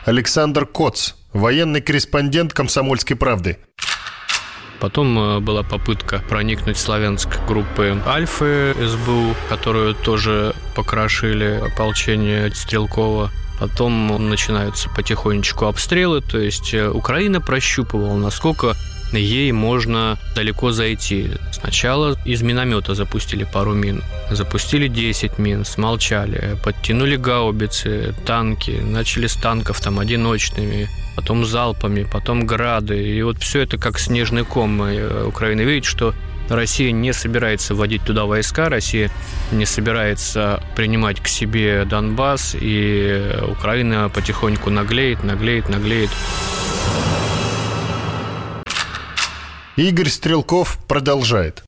Александр Коц, военный корреспондент «Комсомольской правды». Потом была попытка проникнуть в Славянск группы Альфы СБУ, которую тоже покрошили ополчение Стрелкова. Потом начинаются потихонечку обстрелы, то есть Украина прощупывала, насколько ей можно далеко зайти. Сначала из миномета запустили пару мин, запустили 10 мин, смолчали, подтянули гаубицы, танки, начали с танков там одиночными, потом залпами, потом грады. И вот все это как снежный ком. Украина видит, что Россия не собирается вводить туда войска, Россия не собирается принимать к себе Донбасс, и Украина потихоньку наглеет. Игорь Стрелков продолжает.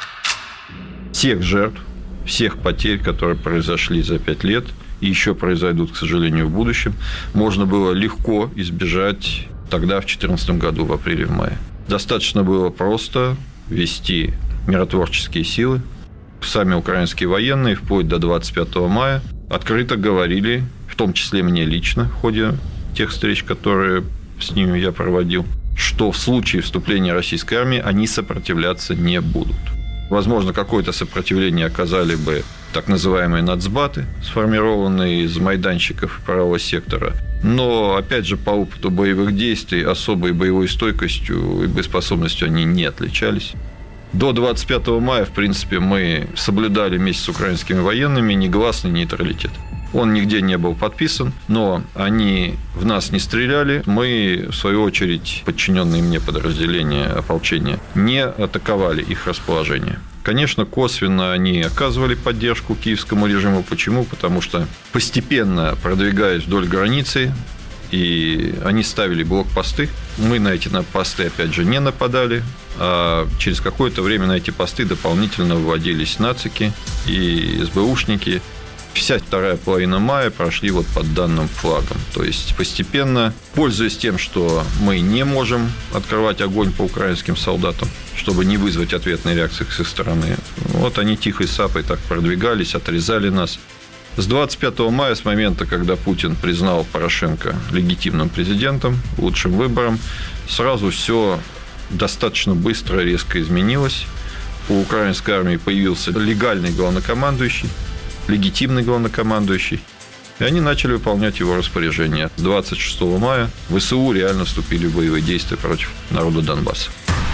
Всех жертв, всех потерь, которые произошли за 5 лет и еще произойдут, к сожалению, в будущем, можно было легко избежать тогда, в 2014 году, в апреле-мае. Достаточно было просто вести миротворческие силы. Сами украинские военные вплоть до 25 мая открыто говорили, в том числе мне лично, в ходе тех встреч, которые с ними я проводил, что в случае вступления российской армии они сопротивляться не будут. Возможно, какое-то сопротивление оказали бы так называемые нацбаты, сформированные из майданчиков правого сектора. Но, опять же, по опыту боевых действий особой боевой стойкостью и боеспособностью они не отличались. До 25 мая, в принципе, мы соблюдали вместе с украинскими военными негласный нейтралитет. Он нигде не был подписан, но они в нас не стреляли. Мы, в свою очередь, подчиненные мне подразделения ополчения, не атаковали их расположение. Конечно, косвенно они оказывали поддержку киевскому режиму. Почему? Потому что постепенно продвигаясь вдоль границы, и они ставили блокпосты. Мы на эти посты, опять же, не нападали, а через какое-то время на эти посты дополнительно вводились нацики и СБУшники. Вся вторая половина мая прошли вот под данным флагом. То есть постепенно, пользуясь тем, что мы не можем открывать огонь по украинским солдатам, чтобы не вызвать ответной реакции с их стороны, вот они тихой сапой так продвигались, отрезали нас. С 25 мая, с момента, когда Путин признал Порошенко легитимным президентом, лучшим выбором, сразу все достаточно быстро, резко изменилось. У украинской армии появился легальный главнокомандующий, легитимный главнокомандующий, и они начали выполнять его распоряжения. С 26 мая ВСУ реально вступили в боевые действия против народа Донбасса.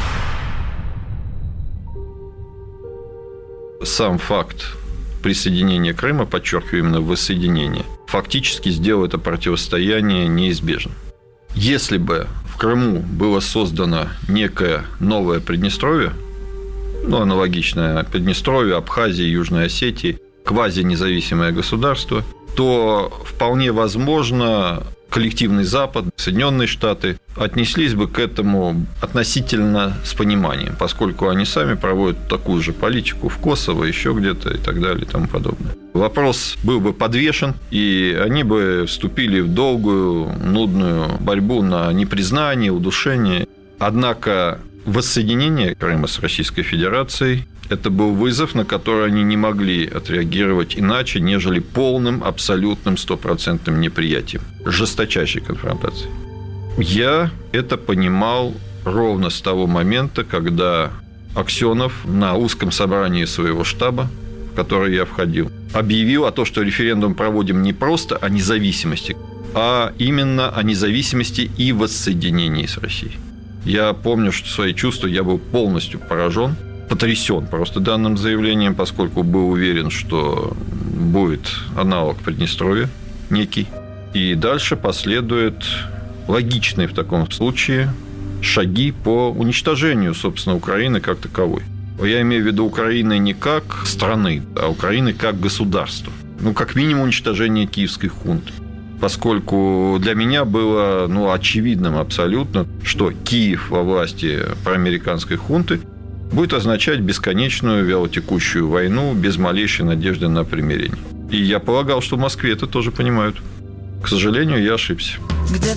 Сам факт присоединения Крыма, подчеркиваю, именно воссоединение, фактически сделал это противостояние неизбежным. Если бы в Крыму было создано некое новое Приднестровье, аналогичное Приднестровью, Абхазии, Южной Осетии, квазинезависимое государство, то вполне возможно коллективный Запад, Соединенные Штаты отнеслись бы к этому относительно с пониманием, поскольку они сами проводят такую же политику в Косово, еще где-то и так далее и тому подобное. Вопрос был бы подвешен, и они бы вступили в долгую, нудную борьбу на непризнание, удушение. Однако воссоединение Крыма с Российской Федерацией – это был вызов, на который они не могли отреагировать иначе, нежели полным, абсолютным, стопроцентным неприятием, жесточайшей конфронтацией. Я это понимал ровно с того момента, когда Аксенов на узком собрании своего штаба, в который я входил, объявил о том, что референдум проводим не просто о независимости, а именно о независимости и воссоединении с Россией. Я помню, что свои чувства я был полностью поражен, потрясен просто данным заявлением, поскольку был уверен, что будет аналог Приднестровья некий. И дальше последуют логичные в таком случае шаги по уничтожению, собственно, Украины как таковой. Я имею в виду Украины не как страны, а Украины как государства. Как минимум уничтожение киевской хунты. Поскольку для меня было очевидным абсолютно, что Киев во власти проамериканской хунты будет означать бесконечную вялотекущую войну без малейшей надежды на примирение. И я полагал, что в Москве это тоже понимают. К сожалению, я ошибся. Где